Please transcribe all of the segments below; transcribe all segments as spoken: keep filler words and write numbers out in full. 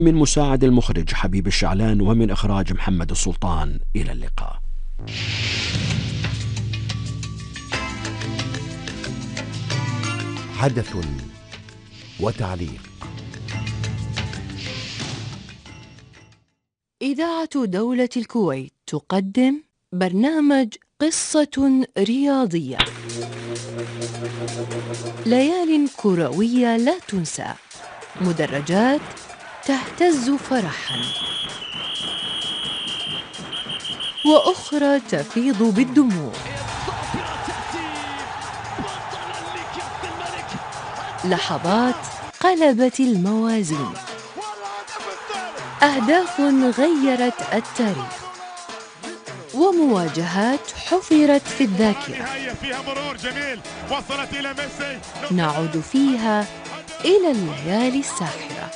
من مساعد المخرج حبيب الشعلان ومن إخراج محمد السلطان. إلى اللقاء. حدث وتعليق. إذاعة دولة الكويت تقدم برنامج قصة رياضية، ليال كروية لا تنسى، مدرجات تهتز فرحاً وأخرى تفيض بالدموع، لحظات قلبت الموازين، أهداف غيرت التاريخ، ومواجهات حفرت في الذاكرة نعود فيها إلى الليالي الساحرة،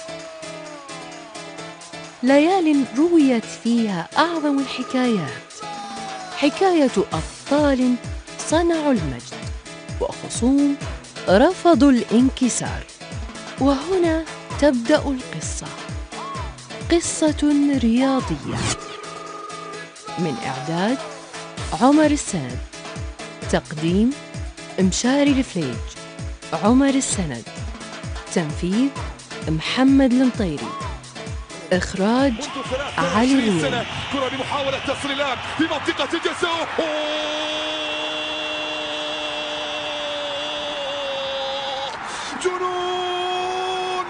ليال رويت فيها أعظم الحكايات، حكاية أبطال صنعوا المجد وخصوم رفضوا الانكسار. وهنا تبدأ القصة، قصة رياضية، من إعداد عمر السند، تقديم مشاري الفليج، عمر السند، تنفيذ محمد المطيري، إخراج علي الرياض. كرة بمحاولة تصل في منطقة الجزاء، جنون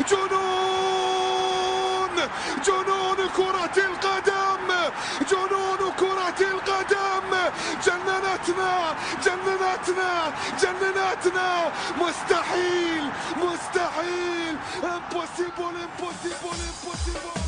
جنون جنون كرة القدم، جنون كرة القدم، جننتنا جننتنا جننتنا، مستحيل مستحيل، impossible impossible impossible.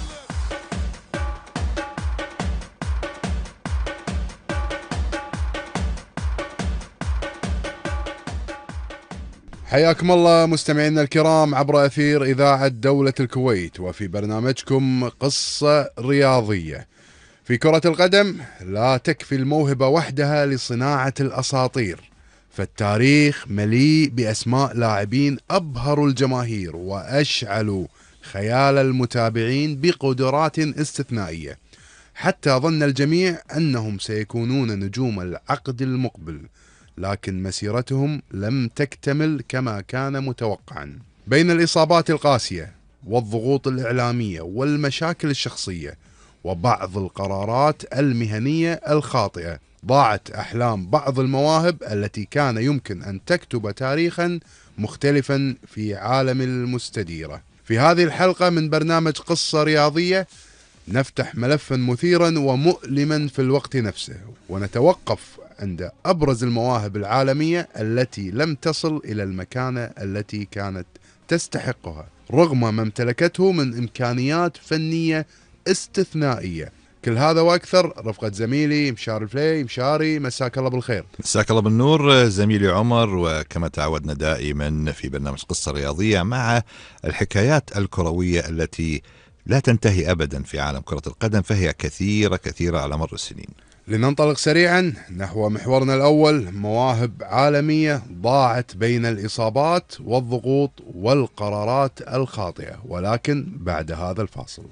حياكم الله مستمعينا الكرام عبر أثير إذاعة دولة الكويت، وفي برنامجكم قصة رياضية. في كرة القدم لا تكفي الموهبة وحدها لصناعة الأساطير، فالتاريخ مليء بأسماء لاعبين أبهروا الجماهير وأشعلوا خيال المتابعين بقدرات استثنائية، حتى ظن الجميع أنهم سيكونون نجوم العقد المقبل، لكن مسيرتهم لم تكتمل كما كان متوقعا. بين الإصابات القاسية والضغوط الإعلامية والمشاكل الشخصية وبعض القرارات المهنية الخاطئة، ضاعت أحلام بعض المواهب التي كان يمكن أن تكتب تاريخا مختلفا في عالم المستديرة. في هذه الحلقة من برنامج قصة رياضية نفتح ملفا مثيرا ومؤلما في الوقت نفسه، ونتوقف عند أبرز المواهب العالمية التي لم تصل إلى المكانة التي كانت تستحقها رغم ما امتلكته من إمكانيات فنية استثنائية. كل هذا وأكثر رفقة زميلي مشاري الفلي. مشاري، مساك الله بالخير. مساك الله بالنور زميلي عمر، وكما تعودنا دائما في برنامج قصة رياضية مع الحكايات الكروية التي لا تنتهي أبدا في عالم كرة القدم، فهي كثيرة كثيرة على مر السنين. لننطلق سريعا نحو محورنا الأول، مواهب عالمية ضاعت بين الإصابات والضغوط والقرارات الخاطئة، ولكن بعد هذا الفاصل.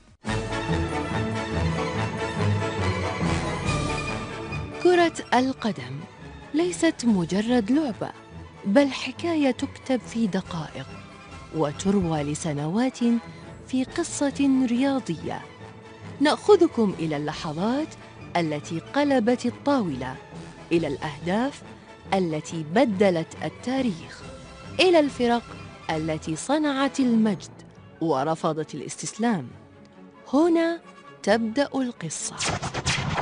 كرة القدم ليست مجرد لعبة، بل حكاية تكتب في دقائق وتروى لسنوات في قصة رياضية. نأخذكم إلى اللحظات التي قلبت الطاولة، إلى الأهداف التي بدلت التاريخ، إلى الفرق التي صنعت المجد ورفضت الاستسلام. هنا تبدأ القصة.